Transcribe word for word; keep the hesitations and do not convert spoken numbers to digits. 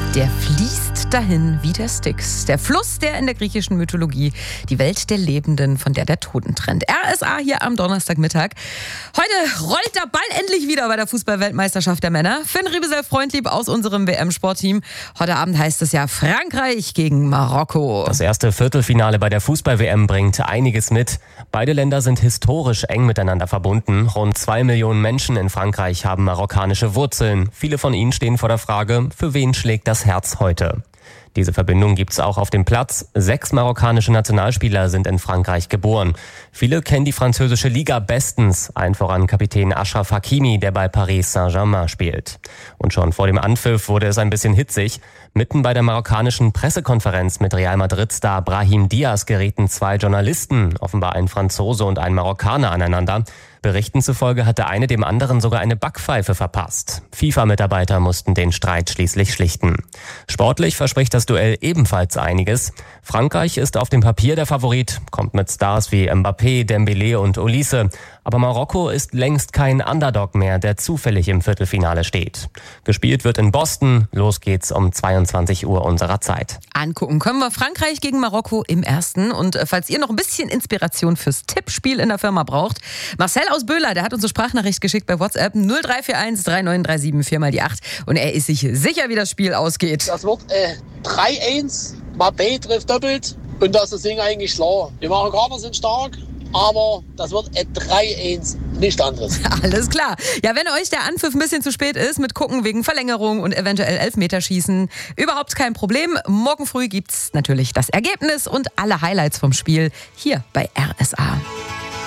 Der fließt dahin wie der Styx. Der Fluss, der in der griechischen Mythologie die Welt der Lebenden von der der Toten trennt. R S A hier am Donnerstagmittag. Heute rollt der Ball endlich wieder bei der Fußball-Weltmeisterschaft der Männer. Finn Riebesell-Freundlieb aus unserem W M-Sportteam. Heute Abend heißt es ja Frankreich gegen Marokko. Das erste Viertelfinale bei der Fußball-W M bringt einiges mit. Beide Länder sind historisch eng miteinander verbunden. Rund zwei Millionen Menschen in Frankreich haben marokkanische Wurzeln. Viele von ihnen stehen vor der Frage, für wen schlägt das Herz heute? Diese Verbindung gibt's auch auf dem Platz. Sechs marokkanische Nationalspieler sind in Frankreich geboren. Viele kennen die französische Liga bestens, allen voran Kapitän Achraf Hakimi, der bei Paris Saint-Germain spielt. Und schon vor dem Anpfiff wurde es ein bisschen hitzig. Mitten bei der marokkanischen Pressekonferenz mit Real Madrid-Star Brahim Diaz gerieten zwei Journalisten, offenbar ein Franzose und ein Marokkaner, aneinander. Berichten zufolge hatte eine dem anderen sogar eine Backpfeife verpasst. FIFA-Mitarbeiter mussten den Streit schließlich schlichten. Sportlich verspricht das Duell ebenfalls einiges. Frankreich ist auf dem Papier der Favorit, kommt mit Stars wie Mbappé, Dembélé und Olise. Aber Marokko ist längst kein Underdog mehr, der zufällig im Viertelfinale steht. Gespielt wird in Boston. Los geht's um zweiundzwanzig Uhr unserer Zeit. Angucken können wir Frankreich gegen Marokko im ersten. Und falls ihr noch ein bisschen Inspiration fürs Tippspiel in der Firma braucht, Marcel aus Böhler, der hat uns eine Sprachnachricht geschickt bei WhatsApp null drei vier eins drei neun drei sieben vier mal die acht. Und er ist sich sicher, wie das Spiel ausgeht. Das wird äh, drei eins. Mbappé trifft doppelt. Und das ist das Ding eigentlich klar. Die Marokkaner sind stark. Aber das wird ein drei eins, nichts anderes. Alles klar. Ja, wenn euch der Anpfiff ein bisschen zu spät ist, mit Gucken wegen Verlängerung und eventuell Elfmeterschießen, überhaupt kein Problem. Morgen früh gibt's natürlich das Ergebnis und alle Highlights vom Spiel hier bei R S A.